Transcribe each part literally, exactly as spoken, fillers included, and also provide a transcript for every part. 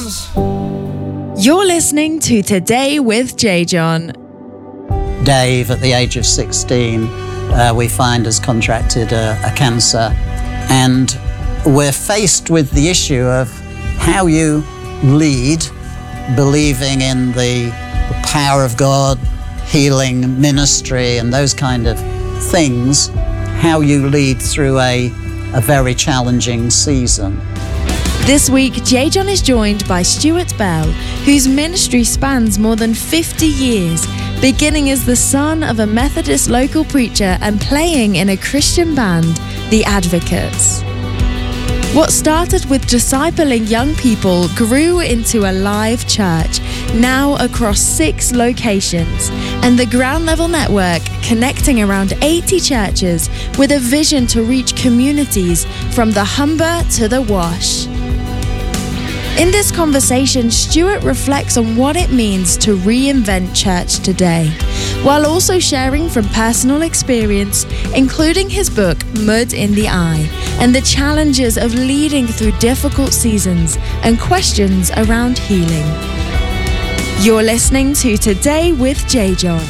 friends. You're listening to Today with J. John. Dave, at the age of sixteen, uh, we find has contracted a, a cancer, and we're faced with the issue of how you lead, believing in the power of God, healing ministry, and those kind of things, how you lead through a, a very challenging season. This week, J. John is joined by Stuart Bell, whose ministry spans more than fifty years, beginning as the son of a Methodist local preacher and playing in a Christian band, The Advocates. What started with discipling young people grew into a live church, now across six locations, and the Ground Level Network connecting around eighty churches with a vision to reach communities from the Humber to the Wash. In this conversation, Stuart reflects on what it means to reinvent church today, while also sharing from personal experience, including his book, Mud in the Eye, and the challenges of leading through difficult seasons and questions around healing. You're listening to Today with J. John.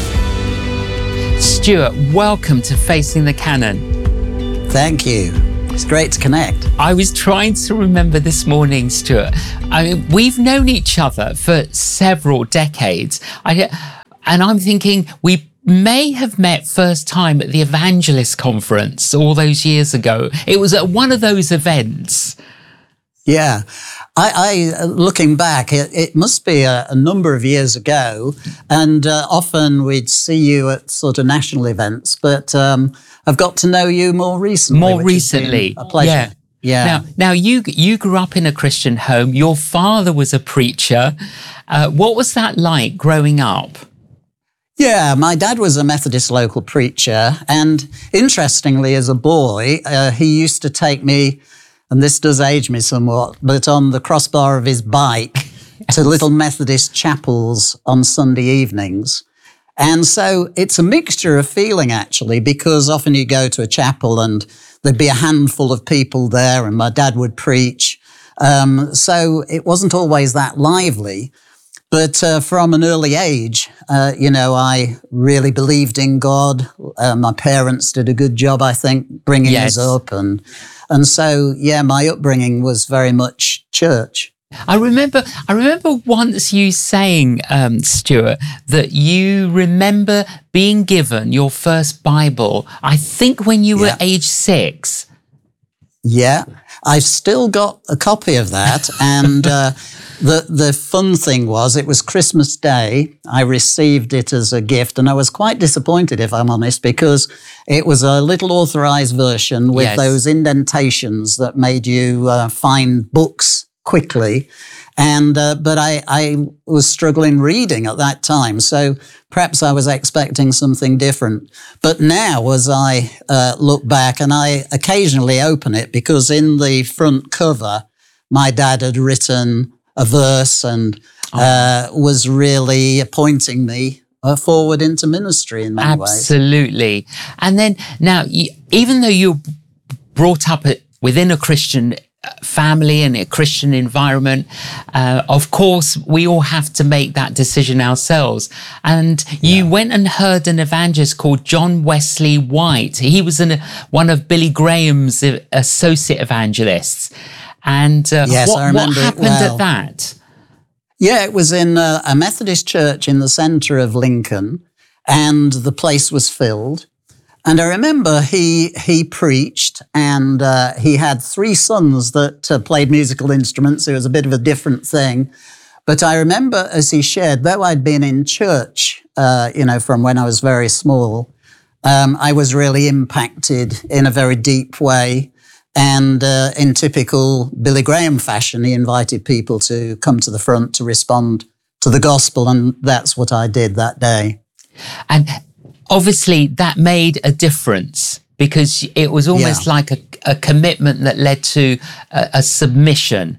Stuart, welcome to Facing the Canon. Thank you. It's great to connect. I was trying to remember this morning, Stuart. I mean, we've known each other for several decades. I, and I'm thinking we may have met first time at the Evangelist Conference all those years ago. It was at one of those events. Yeah. I, I looking back, it, it must be a, a number of years ago, and uh, often we'd see you at sort of national events, but um, I've got to know you more recently. More recently, a pleasure. Yeah. Yeah. Now, now you you grew up in a Christian home. Your father was a preacher. Uh, what was that like growing up? Yeah, my dad was a Methodist local preacher, and interestingly, as a boy, uh, he used to take me, and this does age me somewhat, but on the crossbar of his bike to little Methodist chapels on Sunday evenings. And so it's a mixture of feeling, actually, because often you go to a chapel and there'd be a handful of people there and my dad would preach. Um, so it wasn't always that lively. But uh, from an early age, uh, you know, I really believed in God. Uh, my parents did a good job, I think, bringing yes. us up. And and so, yeah, my upbringing was very much church. I remember I remember once you saying, um, Stuart, that you remember being given your first Bible, I think when you were yeah. age six. Yeah, I've still got a copy of that. And uh, the the fun thing was, it was Christmas Day. I received it as a gift, and I was quite disappointed, if I'm honest, because it was a little authorized version with yes. those indentations that made you uh, find books quickly. And uh, but I, I was struggling reading at that time, so perhaps I was expecting something different. But now, as I uh, look back, and I occasionally open it, because in the front cover, my dad had written a verse and uh, oh. was really pointing me uh, forward into ministry in many ways. Absolutely. And then now, you, even though you're brought up at, within a Christian family and a Christian environment, uh, of course, we all have to make that decision ourselves. And you yeah. went and heard an evangelist called John Wesley White. He was an, one of Billy Graham's associate evangelists. And uh, yes, what, I remember what happened it well. at that? Yeah, it was in a, a Methodist church in the centre of Lincoln, and the place was filled. And I remember he he preached, and uh, he had three sons that uh, played musical instruments. It was a bit of a different thing. But I remember as he shared, though I'd been in church, uh, you know, from when I was very small, um, I was really impacted in a very deep way. And uh, in typical Billy Graham fashion, he invited people to come to the front to respond to the gospel. And that's what I did that day. And obviously, that made a difference, because it was almost yeah. like a, a commitment that led to a, a submission.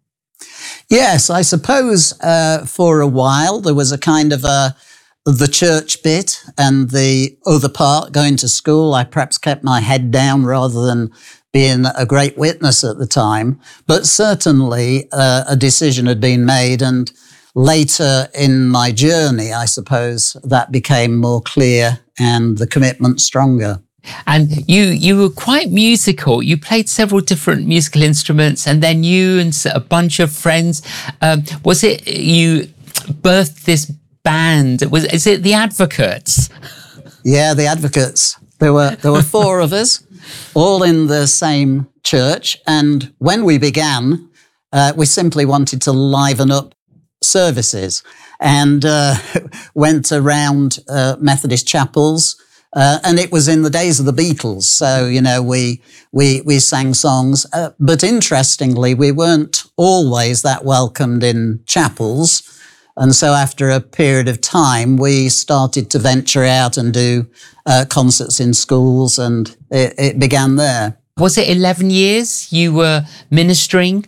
Yes, I suppose uh, for a while there was a kind of a the church bit and the other part, going to school. I perhaps kept my head down rather than been a great witness at the time, but certainly uh, a decision had been made. And later in my journey, I suppose, that became more clear and the commitment stronger. And you you were quite musical. You played several different musical instruments, and then you and a bunch of friends, um, was it you birthed this band? Was is it the Advocates? Yeah, the Advocates. There were there were four of us, all in the same church. And when we began, uh, we simply wanted to liven up services, and uh, went around uh, Methodist chapels. Uh, and it was in the days of the Beatles. So, you know, we, we, we sang songs. Uh, but interestingly, we weren't always that welcomed in chapels. And so after a period of time, we started to venture out and do uh, concerts in schools, and it, it began there. Was it eleven years you were ministering?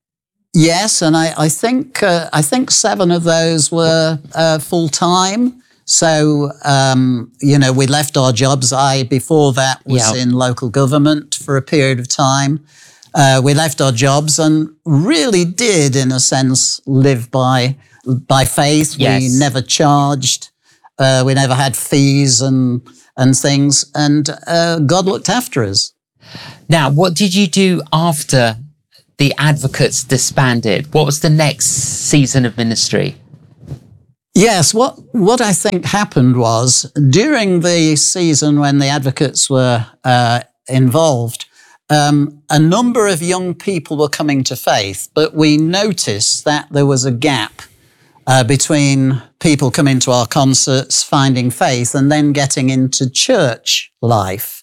Yes. And I, I think, uh, I think seven of those were uh, full time. So, um, you know, we left our jobs. I, before that, was yeah. in local government for a period of time. Uh, we left our jobs and really did, in a sense, live by by faith. Yes. We never charged. Uh, we never had fees and and things. And uh, God looked after us. Now, what did you do after the Advocates disbanded? What was the next season of ministry? Yes, what what I think happened was, during the season when the Advocates were uh, involved, um, a number of young people were coming to faith, but we noticed that there was a gap uh, between people coming to our concerts, finding faith, and then getting into church life.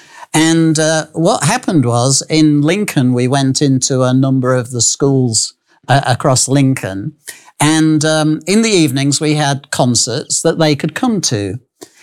And uh, what happened was, in Lincoln, we went into a number of the schools uh, across Lincoln. And um, in the evenings, we had concerts that they could come to.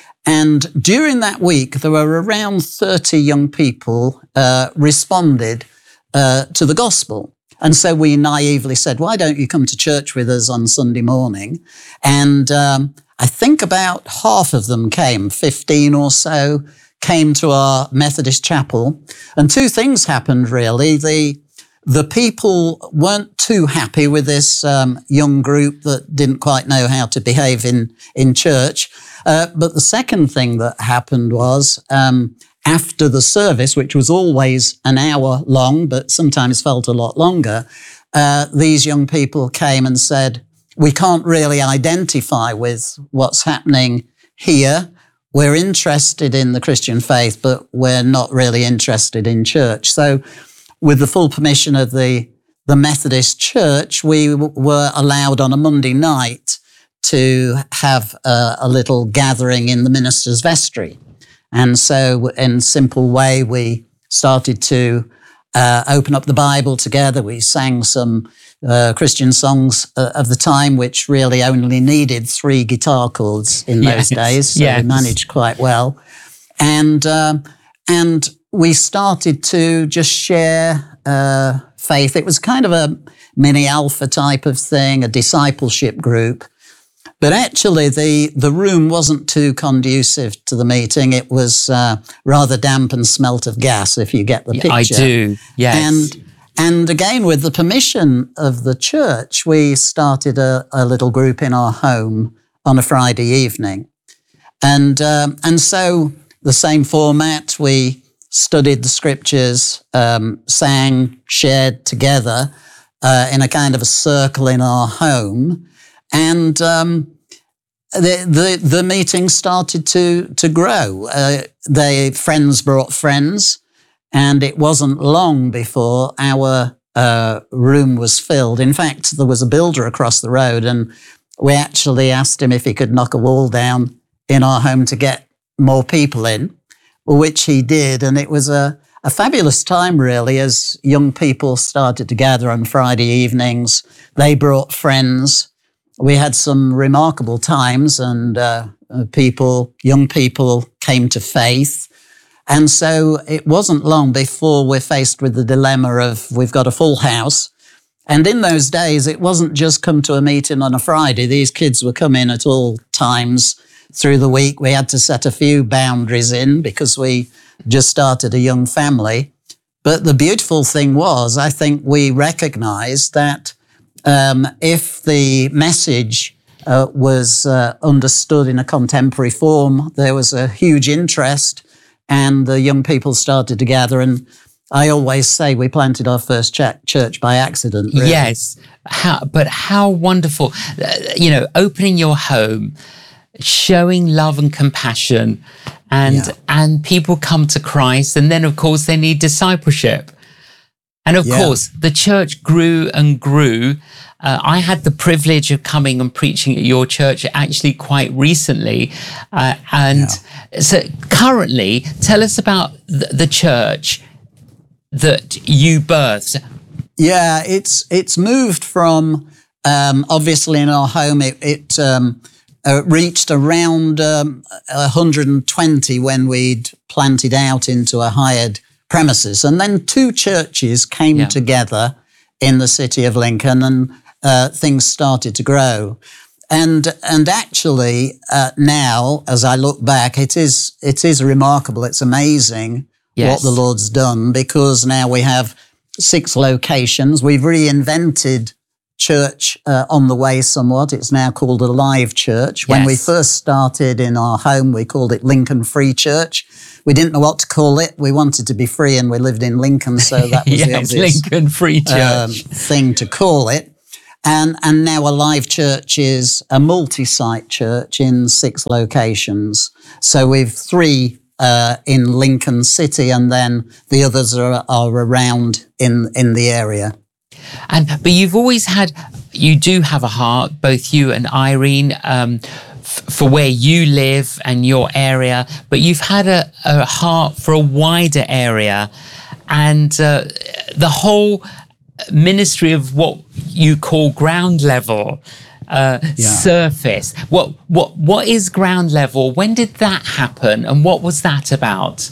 And during that week, there were around thirty young people uh, responded uh, to the gospel. And so we naively said, why don't you come to church with us on Sunday morning? And um, I think about half of them came, fifteen or so, came to our Methodist chapel. And two things happened, really. The The people weren't too happy with this um, young group that didn't quite know how to behave in, in church. Uh, but the second thing that happened was, um, after the service, which was always an hour long, but sometimes felt a lot longer, uh, these young people came and said, we can't really identify with what's happening here. We're interested in the Christian faith, but we're not really interested in church. So, with the full permission of the, the Methodist Church, we w- were allowed on a Monday night to have a, a little gathering in the minister's vestry. And so in a simple way, we started to uh, open up the Bible together. We sang some uh, Christian songs uh, of the time, which really only needed three guitar chords in yes. those days. So yes. we managed quite well. And, um, and, we started to just share uh, faith. It was kind of a mini alpha type of thing, a discipleship group. But actually, the, the room wasn't too conducive to the meeting. It was uh, rather damp and smelt of gas, if you get the picture. I do, yes. And, and again, with the permission of the church, we started a, a little group in our home on a Friday evening. And, um, and so the same format, we studied the scriptures, um, sang, shared together uh, in a kind of a circle in our home. And um, the, the the meeting started to to grow. Uh, the friends brought friends, and it wasn't long before our uh, room was filled. In fact, there was a builder across the road, and we actually asked him if he could knock a wall down in our home to get more people in, which he did. And it was a, a fabulous time, really, as young people started to gather on Friday evenings. They brought friends. We had some remarkable times, and uh, people, young people came to faith. And so it wasn't long before we're faced with the dilemma of, we've got a full house. And in those days, it wasn't just come to a meeting on a Friday. These kids were coming at all times through the week. We had to set a few boundaries in because we just started a young family. But the beautiful thing was, I think we recognized that um, if the message uh, was uh, understood in a contemporary form, there was a huge interest, and the young people started to gather. And I always say we planted our first ch- church by accident. Really. Yes, how, but how wonderful. Uh, you know, opening your home, showing love and compassion, and yeah. and people come to Christ, and then of course they need discipleship. And of yeah. course, the church grew and grew. Uh, I had the privilege of coming and preaching at your church actually quite recently. Uh, and yeah. so currently, tell us about the, the church that you birthed. Yeah, it's it's moved from, um, obviously in our home, it, it um, uh, reached around um, one hundred twenty when we'd planted out into a hired premises. And then two churches came yeah. together in the city of Lincoln, and uh, things started to grow. And and actually uh, now, as I look back, it is it is remarkable. It's amazing yes. what the Lord's done, because now we have six locations. We've reinvented church uh, on the way somewhat. It's now called a live church. When yes. we first started in our home, we called it Lincoln Free Church. We didn't know what to call it. We wanted to be free, and we lived in Lincoln, so that was yes, the obvious Lincoln Free Church um, thing to call it. And and now a live church is a multi-site church in six locations. So we've three uh, in Lincoln City, and then the others are, are around in in the area. And but you've always had, you do have a heart, both you and Irene, um, f- for where you live and your area. But you've had a, a heart for a wider area, and uh, the whole ministry of what you call ground level, uh, yeah. surface. What what what is ground level? When did that happen, and what was that about?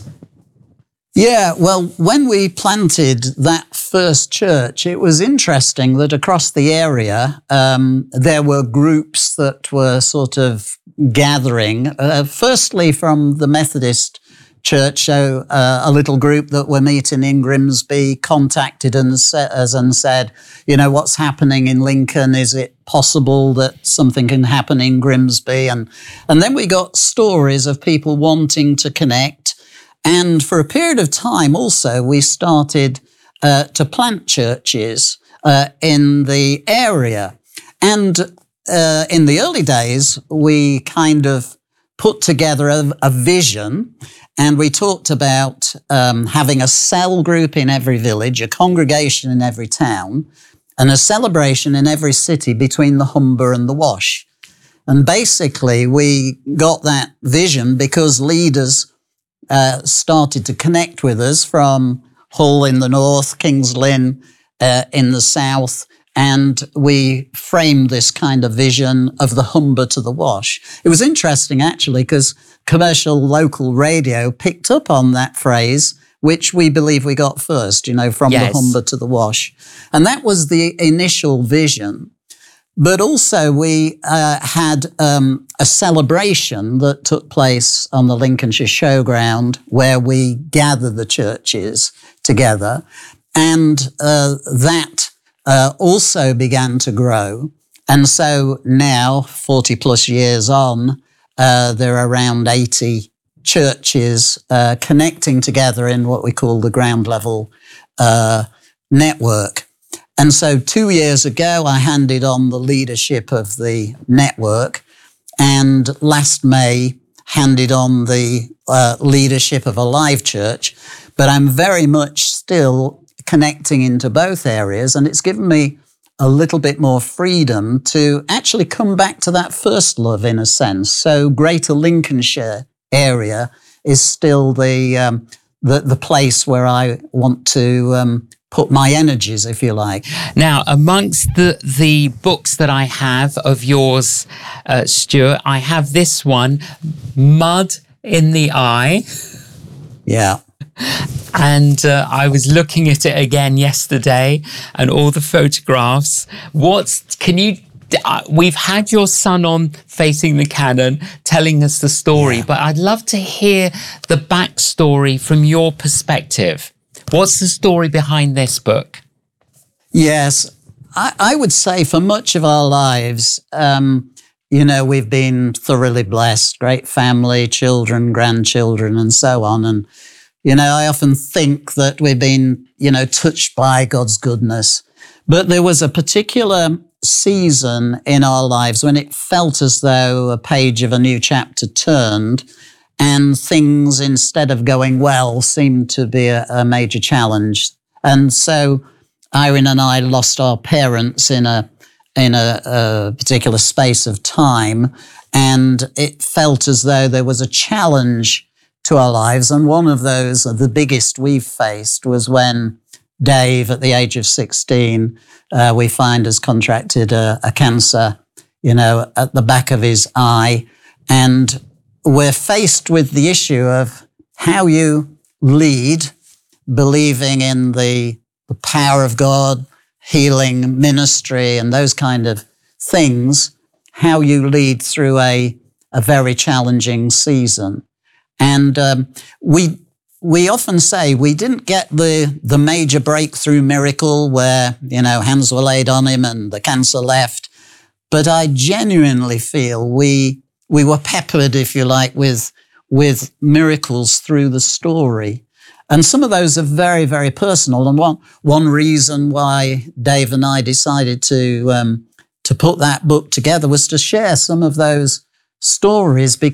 Yeah, well, when we planted that first church, it was interesting that across the area, um, there were groups that were sort of gathering, uh, firstly from the Methodist Church. So uh, a little group that were meeting in Grimsby contacted us and said, you know, what's happening in Lincoln? Is it possible that something can happen in Grimsby? And, and then we got stories of people wanting to connect. And for a period of time also, we started uh, to plant churches uh, in the area. And uh, in the early days, we kind of put together a, a vision, and we talked about um, having a cell group in every village, a congregation in every town, and a celebration in every city between the Humber and the Wash. And basically, we got that vision because leaders Uh, started to connect with us from Hull in the north, Kings Lynn uh, in the south, and we framed this kind of vision of the Humber to the Wash. It was interesting, actually, because commercial local radio picked up on that phrase, which we believe we got first, you know, from yes. the Humber to the Wash. And that was the initial vision. But also we uh, had um, a celebration that took place on the Lincolnshire Showground where we gathered the churches together. And uh, that uh, also began to grow. And so now, forty plus years on, uh, there are around eighty churches uh, connecting together in what we call the ground level uh, network. And so two years ago, I handed on the leadership of the network, and last May handed on the uh, leadership of a live church. But I'm very much still connecting into both areas, and it's given me a little bit more freedom to actually come back to that first love in a sense. So Greater Lincolnshire area is still the um, the, the place where I want to um, put my energies, if you like. Now, amongst the, the books that I have of yours, uh, Stuart, I have this one, Mud in the Eye. Yeah. And uh, I was looking at it again yesterday, and all the photographs. What's, can you, uh, we've had your son on Facing the Canon telling us the story, yeah. but I'd love to hear the backstory from your perspective. What's the story behind this book? Yes, I, I would say for much of our lives, um, you know, we've been thoroughly blessed, great family, children, grandchildren, and so on. And, you know, I often think that we've been, you know, touched by God's goodness. But there was a particular season in our lives when it felt as though a page of a new chapter turned and things, instead of going well, seemed to be a, a major challenge. And so Irene and I lost our parents in a in a, a particular space of time, and it felt as though there was a challenge to our lives. And one of those, the biggest we've faced, was when Dave, at the age of sixteen, uh, we find has contracted a, a cancer, you know, at the back of his eye. And we're faced with the issue of how you lead, believing in the, the power of God, healing ministry and those kind of things, how you lead through a, a very challenging season. And um, we we often say we didn't get the, the major breakthrough miracle where, you know, hands were laid on him and the cancer left. But I genuinely feel we we were peppered, if you like, with with miracles through the story. And some of those are very, very personal. And one one reason why Dave and I decided to um, to put that book together was to share some of those stories, because